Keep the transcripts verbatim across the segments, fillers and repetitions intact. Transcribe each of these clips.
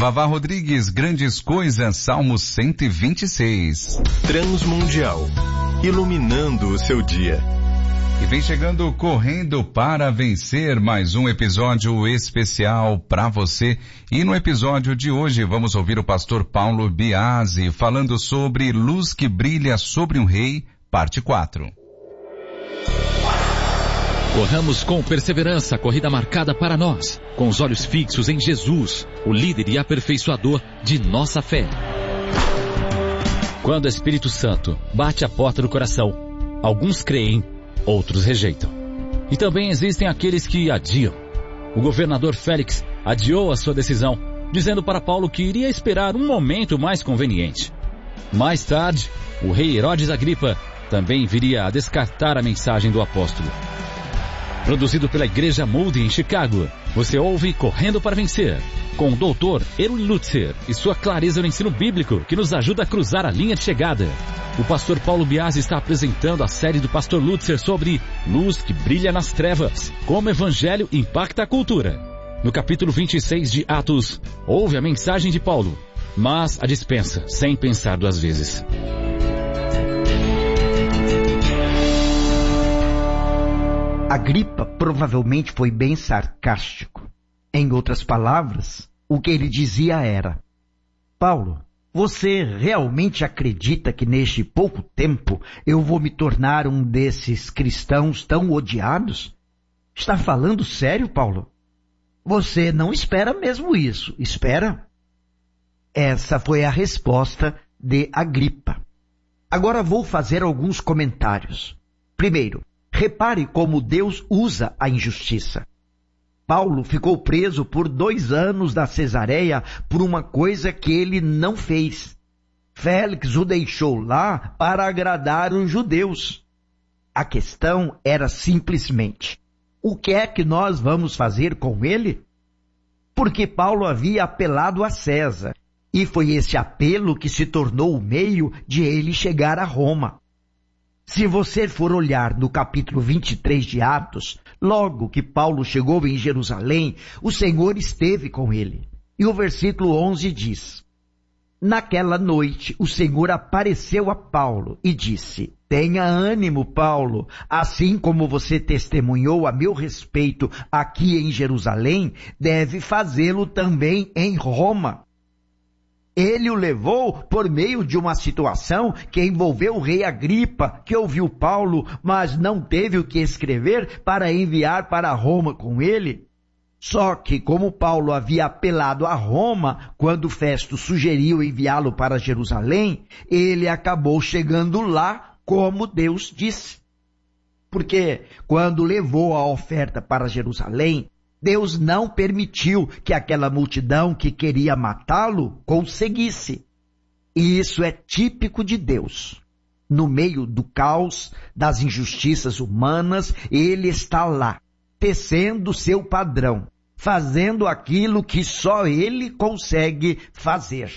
Vavá Rodrigues, Grandes Coisas, Salmo cento e vinte e seis. Transmundial, iluminando o seu dia. E vem chegando Correndo para Vencer, mais um episódio especial para você. E no episódio de hoje vamos ouvir o pastor Paulo Biasi falando sobre Luz que Brilha sobre um Rei, parte quatro. Corramos com perseverança a corrida marcada para nós, com os olhos fixos em Jesus, o líder e aperfeiçoador de nossa fé. Quando o Espírito Santo bate a porta do coração, alguns creem, outros rejeitam. E também existem aqueles que adiam. O governador Félix adiou a sua decisão, dizendo para Paulo que iria esperar um momento mais conveniente. Mais tarde, o rei Herodes Agripa também viria a descartar a mensagem do apóstolo. Produzido pela Igreja Moody em Chicago, você ouve Correndo para Vencer, com o doutor Erwin Lutzer e sua clareza no ensino bíblico que nos ajuda a cruzar a linha de chegada. O pastor Paulo Biasi está apresentando a série do pastor Lutzer sobre Luz que Brilha nas Trevas, como o evangelho impacta a cultura. No capítulo vinte e seis de Atos, ouve a mensagem de Paulo, mas a dispensa sem pensar duas vezes. Agripa provavelmente foi bem sarcástico. Em outras palavras, o que ele dizia era: Paulo, você realmente acredita que neste pouco tempo eu vou me tornar um desses cristãos tão odiados? Está falando sério, Paulo? Você não espera mesmo isso, espera? Essa foi a resposta de Agripa. Agora vou fazer alguns comentários. Primeiro, repare como Deus usa a injustiça. Paulo ficou preso por dois anos na Cesareia por uma coisa que ele não fez. Félix o deixou lá para agradar os judeus. A questão era simplesmente: o que é que nós vamos fazer com ele? Porque Paulo havia apelado a César, e foi esse apelo que se tornou o meio de ele chegar a Roma. Se você for olhar no capítulo vinte e três de Atos, logo que Paulo chegou em Jerusalém, o Senhor esteve com ele. E o versículo onze diz: Naquela noite o Senhor apareceu a Paulo e disse: Tenha ânimo, Paulo, assim como você testemunhou a meu respeito aqui em Jerusalém, deve fazê-lo também em Roma. Ele o levou por meio de uma situação que envolveu o rei Agripa, que ouviu Paulo, mas não teve o que escrever para enviar para Roma com ele. Só que, como Paulo havia apelado a Roma, quando Festo sugeriu enviá-lo para Jerusalém, ele acabou chegando lá como Deus disse. Porque, quando levou a oferta para Jerusalém, Deus não permitiu que aquela multidão que queria matá-lo conseguisse. E isso é típico de Deus. No meio do caos, das injustiças humanas, Ele está lá, tecendo seu padrão, fazendo aquilo que só Ele consegue fazer.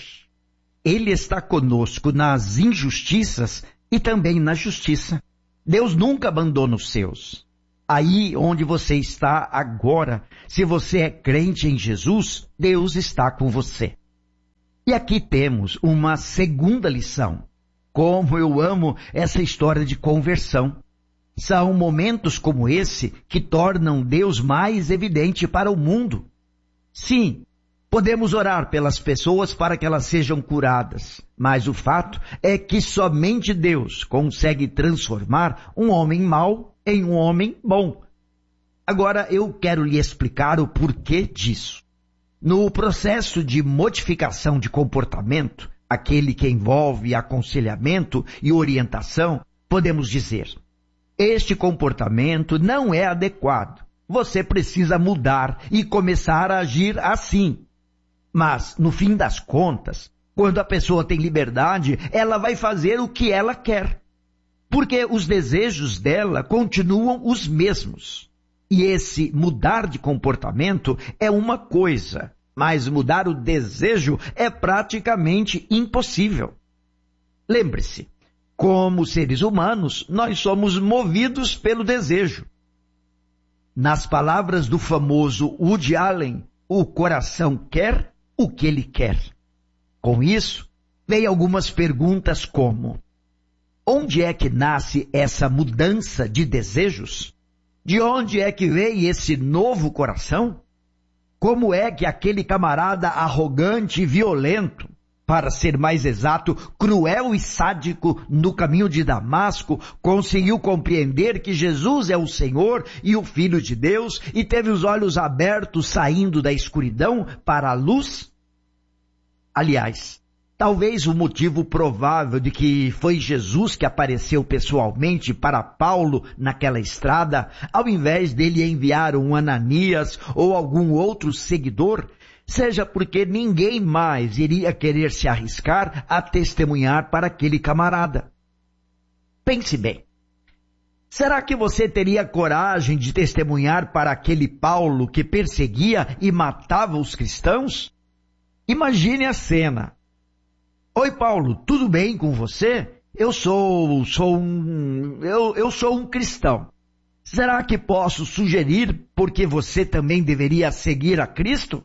Ele está conosco nas injustiças e também na justiça. Deus nunca abandona os seus. Aí onde você está agora, se você é crente em Jesus, Deus está com você. E aqui temos uma segunda lição. Como eu amo essa história de conversão. São momentos como esse que tornam Deus mais evidente para o mundo. Sim, podemos orar pelas pessoas para que elas sejam curadas, mas o fato é que somente Deus consegue transformar um homem mau em um homem bom. Agora eu quero lhe explicar o porquê disso. No processo de modificação de comportamento, aquele que envolve aconselhamento e orientação, podemos dizer: este comportamento não é adequado. Você precisa mudar e começar a agir assim. Mas, no fim das contas, quando a pessoa tem liberdade, ela vai fazer o que ela quer. Porque os desejos dela continuam os mesmos. E esse mudar de comportamento é uma coisa, mas mudar o desejo é praticamente impossível. Lembre-se, como seres humanos, nós somos movidos pelo desejo. Nas palavras do famoso Woody Allen, o coração quer, o que ele quer. Com isso, vem algumas perguntas como: onde é que nasce essa mudança de desejos? De onde é que vem esse novo coração? Como é que aquele camarada arrogante e violento, para ser mais exato, cruel e sádico, no caminho de Damasco, conseguiu compreender que Jesus é o Senhor e o Filho de Deus e teve os olhos abertos saindo da escuridão para a luz? Aliás, talvez o motivo provável de que foi Jesus que apareceu pessoalmente para Paulo naquela estrada, ao invés dele enviar um Ananias ou algum outro seguidor, seja porque ninguém mais iria querer se arriscar a testemunhar para aquele camarada. Pense bem. Será que você teria coragem de testemunhar para aquele Paulo que perseguia e matava os cristãos? Imagine a cena. Oi, Paulo, tudo bem com você? Eu sou, sou um, eu, eu sou um cristão. Será que posso sugerir porque você também deveria seguir a Cristo?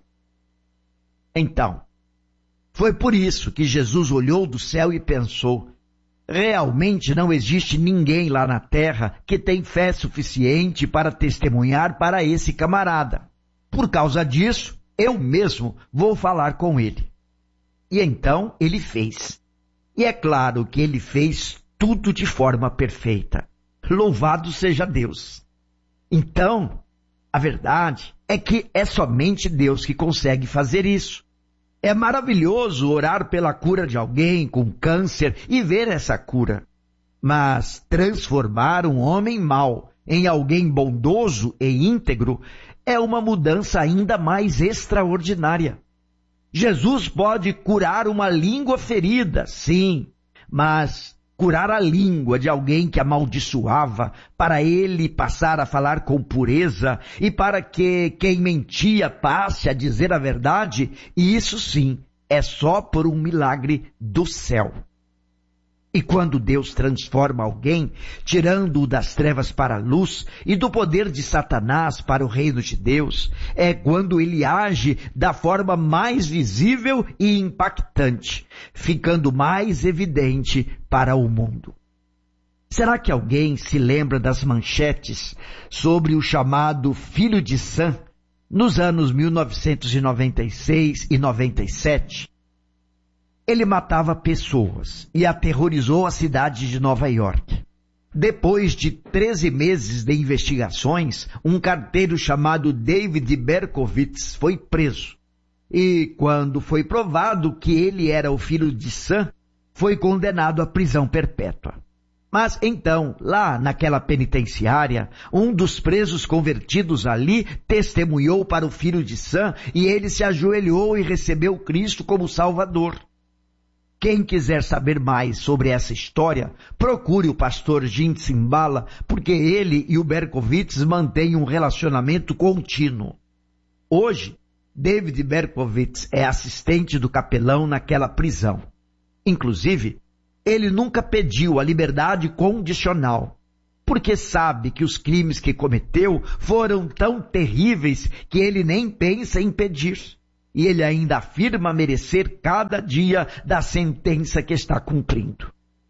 Então, foi por isso que Jesus olhou do céu e pensou: realmente não existe ninguém lá na terra que tem fé suficiente para testemunhar para esse camarada. Por causa disso, eu mesmo vou falar com ele. E então ele fez. E é claro que ele fez tudo de forma perfeita. Louvado seja Deus. Então, a verdade é que é somente Deus que consegue fazer isso. É maravilhoso orar pela cura de alguém com câncer e ver essa cura. Mas transformar um homem mau em alguém bondoso e íntegro é uma mudança ainda mais extraordinária. Jesus pode curar uma língua ferida, sim, mas curar a língua de alguém que amaldiçoava, para ele passar a falar com pureza e para que quem mentia passe a dizer a verdade, e isso sim é só por um milagre do céu. E quando Deus transforma alguém, tirando-o das trevas para a luz e do poder de Satanás para o reino de Deus, é quando ele age da forma mais visível e impactante, ficando mais evidente para o mundo. Será que alguém se lembra das manchetes sobre o chamado Filho de Sam nos anos mil novecentos e noventa e seis e noventa e sete? Ele matava pessoas e aterrorizou a cidade de Nova York. Depois de treze meses de investigações, um carteiro chamado David Berkowitz foi preso. E quando foi provado que ele era o filho de Sam, foi condenado à prisão perpétua. Mas então, lá naquela penitenciária, um dos presos convertidos ali testemunhou para o filho de Sam e ele se ajoelhou e recebeu Cristo como Salvador. Quem quiser saber mais sobre essa história, procure o pastor Jim Cymbala, porque ele e o Berkowitz mantêm um relacionamento contínuo. Hoje, David Berkowitz é assistente do capelão naquela prisão. Inclusive, ele nunca pediu a liberdade condicional, porque sabe que os crimes que cometeu foram tão terríveis que ele nem pensa em pedir. E ele ainda afirma merecer cada dia da sentença que está cumprindo.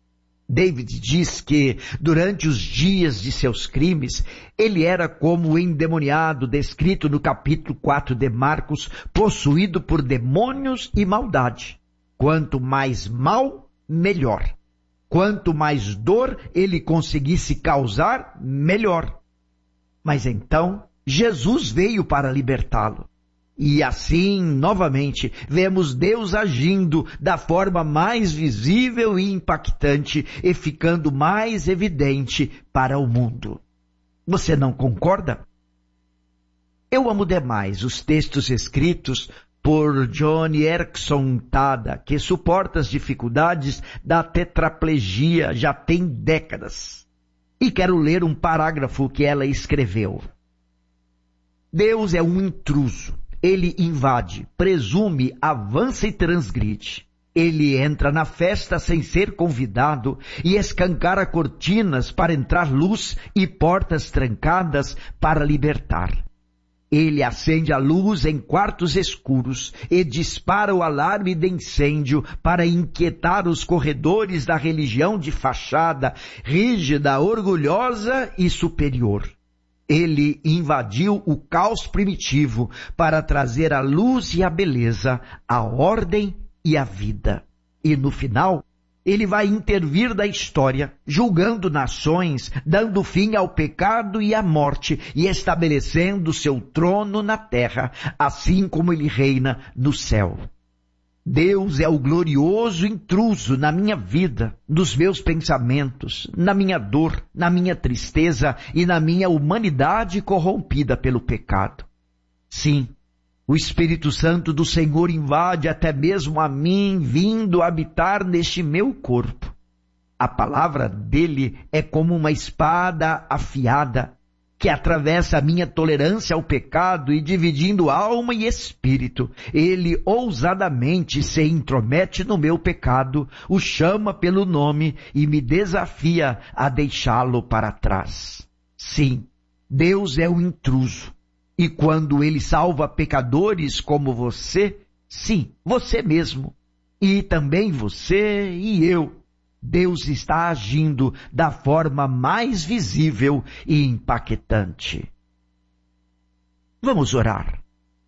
David diz que, durante os dias de seus crimes, ele era como o endemoniado descrito no capítulo quatro de Marcos, possuído por demônios e maldade. Quanto mais mal, melhor. Quanto mais dor ele conseguisse causar, melhor. Mas então, Jesus veio para libertá-lo. E assim, novamente, vemos Deus agindo da forma mais visível e impactante e ficando mais evidente para o mundo. Você não concorda? Eu amo demais os textos escritos por Joni Eareckson Tada, que suporta as dificuldades da tetraplegia já tem décadas. E quero ler um parágrafo que ela escreveu. Deus é um intruso. Ele invade, presume, avança e transgride. Ele entra na festa sem ser convidado e escancara cortinas para entrar luz e portas trancadas para libertar. Ele acende a luz em quartos escuros e dispara o alarme de incêndio para inquietar os corredores da religião de fachada, rígida, orgulhosa e superior. Ele invadiu o caos primitivo para trazer a luz e a beleza, a ordem e a vida. E no final, ele vai intervir da história, julgando nações, dando fim ao pecado e à morte e estabelecendo seu trono na terra, assim como ele reina no céu. Deus é o glorioso intruso na minha vida, nos meus pensamentos, na minha dor, na minha tristeza e na minha humanidade corrompida pelo pecado. Sim, o Espírito Santo do Senhor invade até mesmo a mim, vindo habitar neste meu corpo. A palavra dele é como uma espada afiada, que atravessa a minha tolerância ao pecado e dividindo alma e espírito. Ele ousadamente se intromete no meu pecado, o chama pelo nome e me desafia a deixá-lo para trás. Sim, Deus é o intruso. E quando ele salva pecadores como você, sim, você mesmo, e também você e eu, Deus está agindo da forma mais visível e impactante. Vamos orar.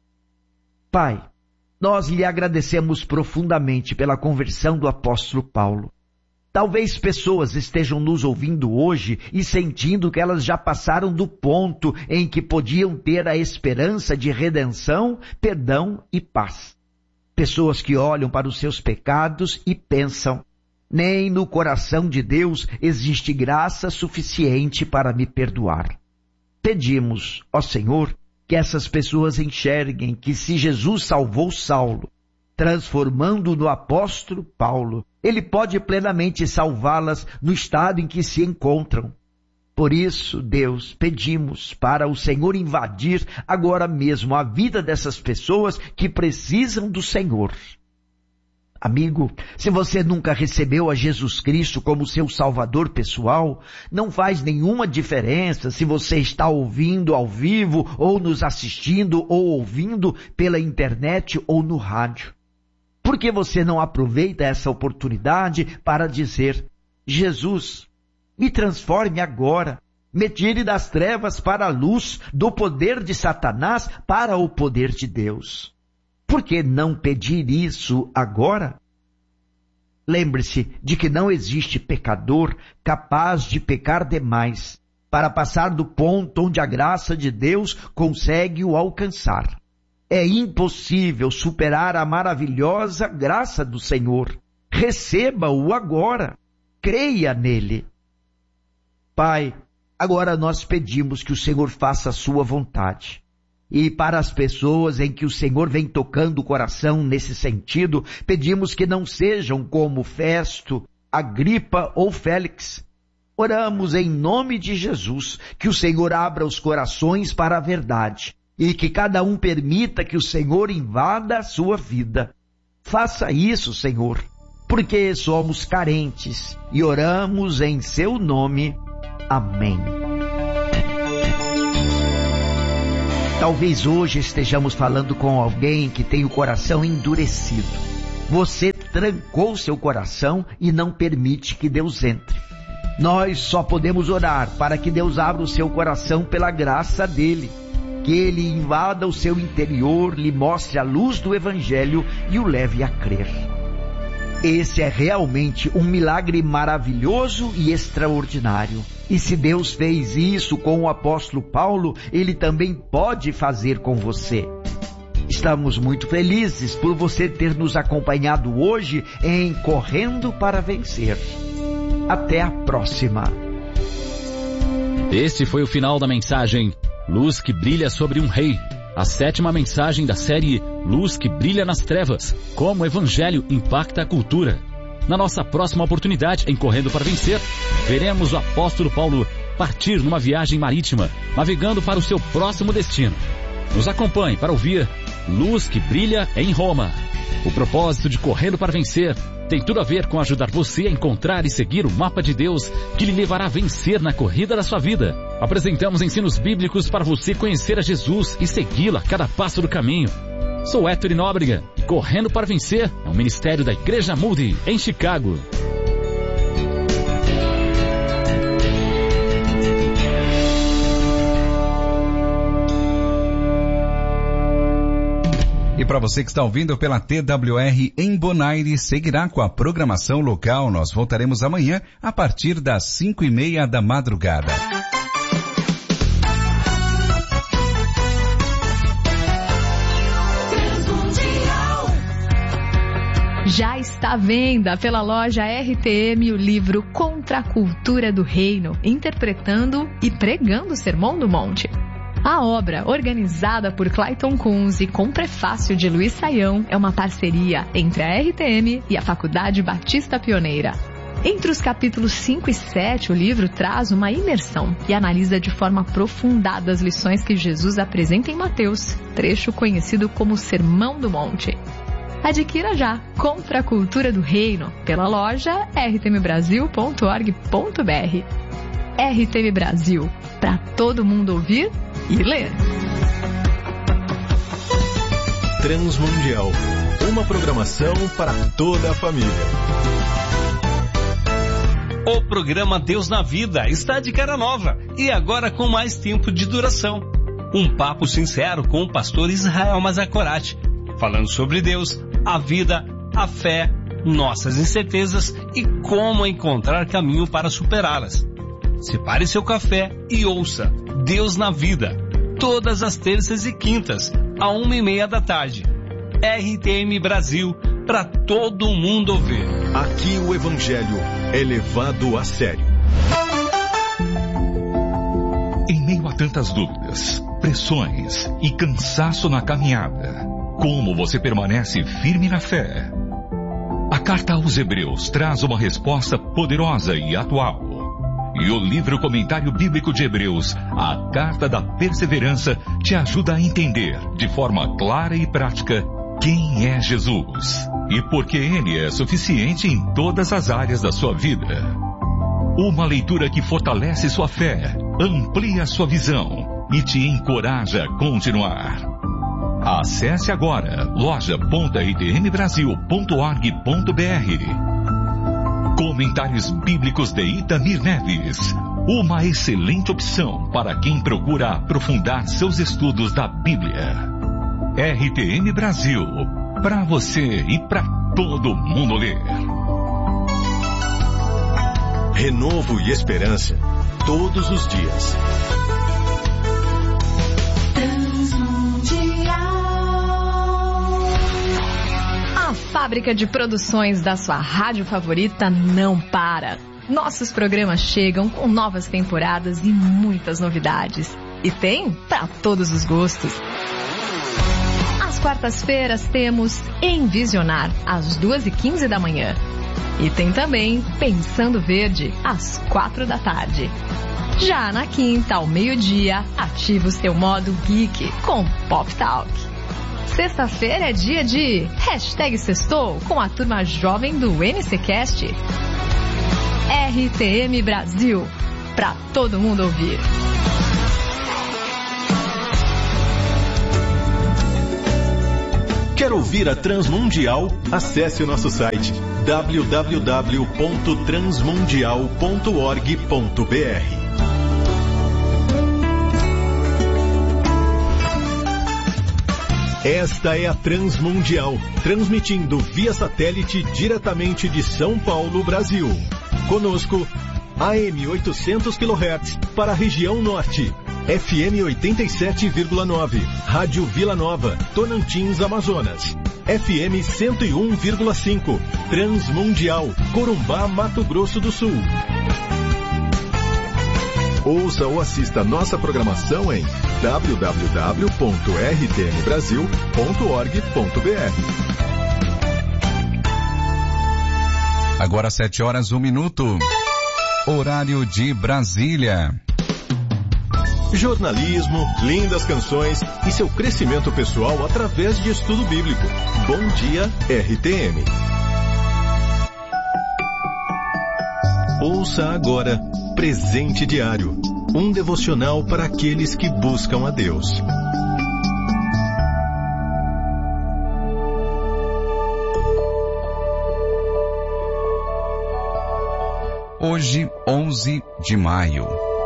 Pai, nós lhe agradecemos profundamente pela conversão do apóstolo Paulo. Talvez pessoas estejam nos ouvindo hoje e sentindo que elas já passaram do ponto em que podiam ter a esperança de redenção, perdão e paz. Pessoas que olham para os seus pecados e pensam, nem no coração de Deus existe graça suficiente para me perdoar. Pedimos, ó Senhor, que essas pessoas enxerguem que se Jesus salvou Saulo, transformando no apóstolo Paulo, ele pode plenamente salvá-las no estado em que se encontram. Por isso, Deus, pedimos para o Senhor invadir agora mesmo a vida dessas pessoas que precisam do Senhor. Amigo, se você nunca recebeu a Jesus Cristo como seu Salvador pessoal, não faz nenhuma diferença se você está ouvindo ao vivo ou nos assistindo ou ouvindo pela internet ou no rádio. Por que você não aproveita essa oportunidade para dizer, Jesus, me transforme agora, me tire das trevas para a luz, do poder de Satanás para o poder de Deus? Por que não pedir isso agora? Lembre-se de que não existe pecador capaz de pecar demais para passar do ponto onde a graça de Deus consegue o alcançar. É impossível superar a maravilhosa graça do Senhor. Receba-o agora. Creia nele. Pai, agora nós pedimos que o Senhor faça a sua vontade. E para as pessoas em que o Senhor vem tocando o coração nesse sentido, pedimos que não sejam como Festo, Agripa ou Félix. Oramos em nome de Jesus, que o Senhor abra os corações para a verdade e que cada um permita que o Senhor invada a sua vida. Faça isso, Senhor, porque somos carentes e oramos em seu nome. Amém. Talvez hoje estejamos falando com alguém que tem o coração endurecido. Você trancou seu coração e não permite que Deus entre. Nós só podemos orar para que Deus abra o seu coração pela graça dele, que ele invada o seu interior, lhe mostre a luz do Evangelho e o leve a crer. Esse é realmente um milagre maravilhoso e extraordinário. E se Deus fez isso com o apóstolo Paulo, ele também pode fazer com você. Estamos muito felizes por você ter nos acompanhado hoje em Correndo para Vencer. Até a próxima. Este foi o final da mensagem Luz que Brilha sobre um Rei. A sétima mensagem da série Luz que Brilha nas Trevas, como o Evangelho impacta a cultura. Na nossa próxima oportunidade, em Correndo para Vencer, veremos o apóstolo Paulo partir numa viagem marítima, navegando para o seu próximo destino. Nos acompanhe para ouvir Luz que Brilha em Roma. O propósito de Correndo para Vencer tem tudo a ver com ajudar você a encontrar e seguir o mapa de Deus que lhe levará a vencer na corrida da sua vida. Apresentamos ensinos bíblicos para você conhecer a Jesus e segui-lo a cada passo do caminho. Sou Héctor Nóbrega, Correndo para Vencer é um ministério da Igreja Moody, em Chicago. E para você que está ouvindo pela T W R em Bonaire, seguirá com a programação local. Nós voltaremos amanhã a partir das cinco e meia da madrugada. Já está à venda pela loja R T M o livro Contra a Cultura do Reino, interpretando e pregando o Sermão do Monte. A obra, organizada por Clayton Kunz e com prefácio de Luiz Saião, é uma parceria entre a R T M e a Faculdade Batista Pioneira. Entre os capítulos cinco e sete, o livro traz uma imersão e analisa de forma aprofundada as lições que Jesus apresenta em Mateus, trecho conhecido como Sermão do Monte. Adquira já Contra a Cultura do Reino pela loja r t m brasil ponto org ponto b r. R T M Brasil, para todo mundo ouvir e ler. Transmundial, uma programação para toda a família. O programa Deus na Vida está de cara nova e agora com mais tempo de duração. Um papo sincero com o pastor Israel Mazakorati, falando sobre Deus, a vida, a fé, nossas incertezas e como encontrar caminho para superá-las. Separe seu café e ouça Deus na Vida, todas as terças e quintas, a uma e meia da tarde. R T M Brasil, para todo mundo ouvir. Aqui o Evangelho é levado a sério. Em meio a tantas dúvidas, pressões e cansaço na caminhada, como você permanece firme na fé? A carta aos Hebreus traz uma resposta poderosa e atual. E o livro Comentário Bíblico de Hebreus, a Carta da Perseverança, te ajuda a entender, de forma clara e prática, quem é Jesus e por que Ele é suficiente em todas as áreas da sua vida. Uma leitura que fortalece sua fé, amplia sua visão e te encoraja a continuar. Acesse agora loja ponto r t m brasil ponto org ponto b r. Comentários Bíblicos de Itamir Neves, uma excelente opção para quem procura aprofundar seus estudos da Bíblia. R T M Brasil, para você e para todo mundo ler. Renovo e esperança, todos os dias. A fábrica de produções da sua rádio favorita não para. Nossos programas chegam com novas temporadas e muitas novidades. E tem para todos os gostos. Às quartas-feiras temos Envisionar, às duas e quinze da manhã. E tem também Pensando Verde, às quatro da tarde. Já na quinta, ao meio-dia, ativa o seu modo geek com Pop Talk. Sexta-feira é dia de Hashtag Sextou com a turma jovem do N C Cast. R T M Brasil, pra todo mundo ouvir. Quer ouvir a Transmundial? Acesse o nosso site w w w ponto transmundial ponto org ponto b r. Esta é a Transmundial, transmitindo via satélite diretamente de São Paulo, Brasil. Conosco, A M oitocentos quilohertz para a região norte, F M oitenta e sete vírgula nove, Rádio Vila Nova, Tonantins, Amazonas, F M cento e um vírgula cinco, Transmundial, Corumbá, Mato Grosso do Sul. Ouça ou assista nossa programação em w w w ponto r t m brasil ponto org ponto b r. Agora sete horas, um minuto. Horário de Brasília. Jornalismo, lindas canções e seu crescimento pessoal através de estudo bíblico. Bom dia, R T M. Ouça agora Presente Diário. um devocional para aqueles que buscam a Deus. Hoje, onze de maio.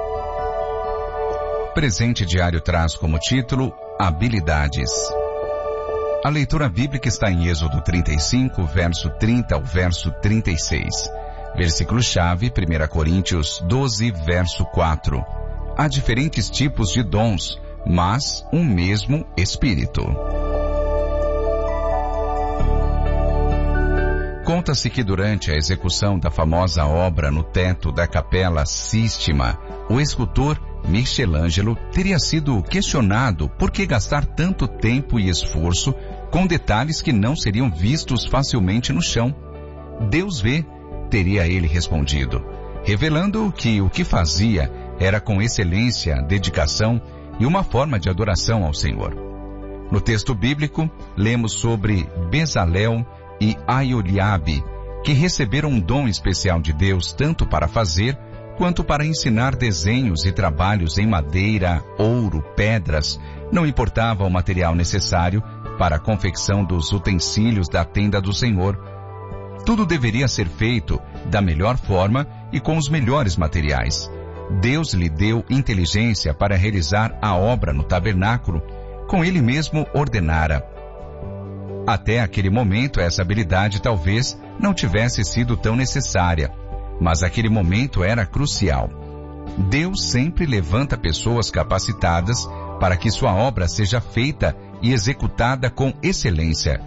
Presente diário traz como título Habilidades. A leitura bíblica está em Êxodo trinta e cinco, verso trinta ao verso trinta e seis. Versículo-chave, primeira Coríntios doze, verso quatro. Há diferentes tipos de dons, mas um mesmo Espírito. Conta-se que durante a execução da famosa obra no teto da Capela Sistina, o escultor Michelangelo teria sido questionado por que gastar tanto tempo e esforço com detalhes que não seriam vistos facilmente no chão. Deus vê, teria ele respondido, revelando que o que fazia era com excelência, dedicação e uma forma de adoração ao Senhor. No texto bíblico, lemos sobre Bezalel e Aholiabe, que receberam um dom especial de Deus tanto para fazer quanto para ensinar desenhos e trabalhos em madeira, ouro, pedras, não importava o material necessário para a confecção dos utensílios da tenda do Senhor. Tudo deveria ser feito da melhor forma e com os melhores materiais. Deus lhe deu inteligência para realizar a obra no tabernáculo, como ele mesmo ordenara. Até aquele momento, essa habilidade talvez não tivesse sido tão necessária, mas aquele momento era crucial. Deus sempre levanta pessoas capacitadas para que sua obra seja feita e executada com excelência.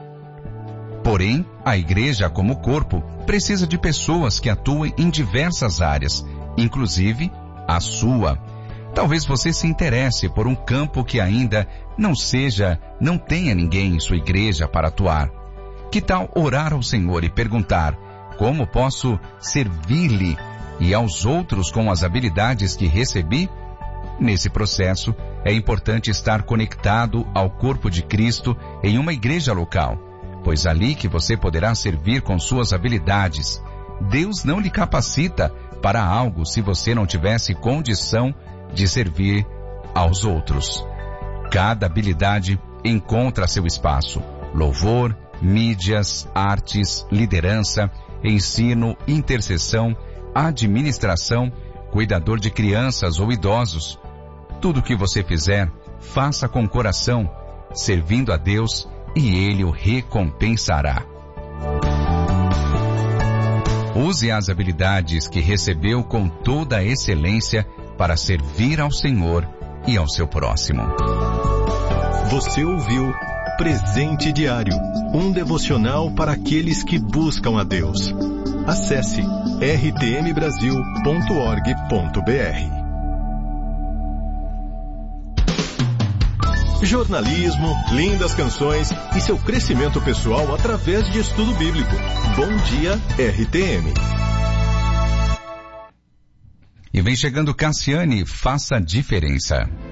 Porém, a igreja como corpo precisa de pessoas que atuem em diversas áreas, inclusive a sua. Talvez você se interesse por um campo que ainda não seja, não tenha ninguém em sua igreja para atuar. Que tal orar ao Senhor e perguntar, como posso servir-lhe e aos outros com as habilidades que recebi? Nesse processo, é importante estar conectado ao corpo de Cristo em uma igreja local, pois ali que você poderá servir com suas habilidades. Deus não lhe capacita para algo se você não tivesse condição de servir aos outros. Cada habilidade encontra seu espaço. Louvor, mídias, artes, liderança, ensino, intercessão, administração, cuidador de crianças ou idosos. Tudo o que você fizer, faça com coração, servindo a Deus, e Ele o recompensará. Use as habilidades que recebeu com toda a excelência para servir ao Senhor e ao seu próximo. Você ouviu Presente Diário, um devocional para aqueles que buscam a Deus. Acesse r t m brasil ponto org ponto b r. Jornalismo, lindas canções e seu crescimento pessoal através de estudo bíblico. Bom dia, R T M. E vem chegando Cassiane, faça a diferença.